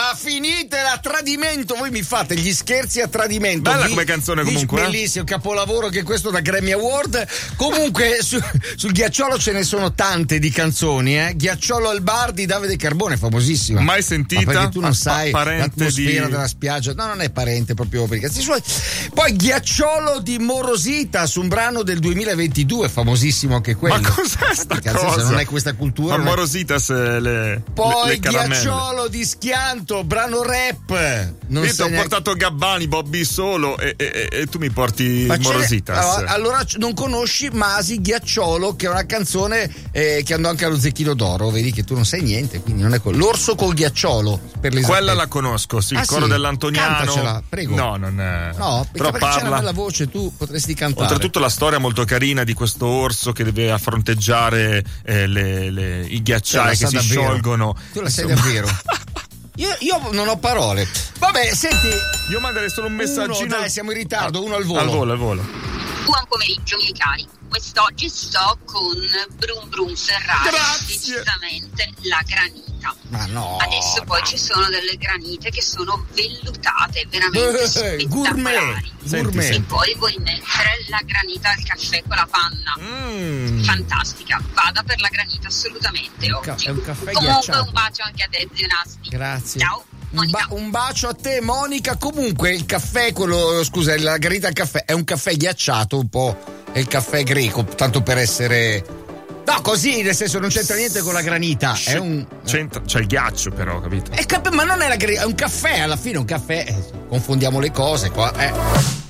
finitela, tradimento. Voi mi fate gli scherzi a tradimento. Bella come canzone comunque. Bellissimo, capolavoro che questo da Grammy Award. Comunque sul ghiacciolo ce ne sono tante di canzoni, Ghiacciolo al bar di Davide Carbone, famosissima. Mai sentita? Ma perché tu non sai l'atmosfera di... della spiaggia. No, non è parente proprio per i cazzi suoi. Poi Ghiacciolo di Morosita su un brano del 2022, famosissimo anche quello. Ma cos'è sta cosa? Non è questa cultura. Ma Morositas poi le Ghiacciolo di Schianto, brano rap. Non io ti ho portato Gabbani, Bobby Solo e tu mi porti Morositas. Allora non conosci Masi Ghiacciolo, che è una canzone che andò anche allo Zecchino d'Oro. Vedi che tu non sai niente, quindi non è l'Orso col Ghiacciolo. Per quella la conosco, sì, il coro dell'Antoniano. Cantacela, prego. No, non è. No, però perché parla. c'è una bella voce, tu potresti cantare. Oltretutto la storia molto carina di questo orso che deve fronteggiare i ghiacciai che si davvero. Sciolgono. Tu la sai davvero? Io non ho parole. Vabbè, senti. Io manderei solo un messaggino. Dai, siamo in ritardo, uno al volo. Al volo. Buon pomeriggio, miei cari. Quest'oggi sto con Brum Brum Ferrari. Grazie. Decisamente la granita. Ma no. Adesso poi ci sono delle granite che sono vellutate, veramente spettacolari. Gourmet. E poi vuoi mettere la granita al caffè con la panna. Fantastica. Vada per la granita assolutamente oggi. È un caffè comunque ghiacciato. un bacio anche a Dezio Nasti. Grazie. Ciao. Un bacio a te, Monica. Comunque il caffè, la granita al caffè è un caffè ghiacciato, un po'. È il caffè greco, tanto per essere. No, così, nel senso non c'entra niente con la granita. C'è il ghiaccio, però, capito? Ma non è la granita, è un caffè, alla fine un caffè. Confondiamo le cose qua.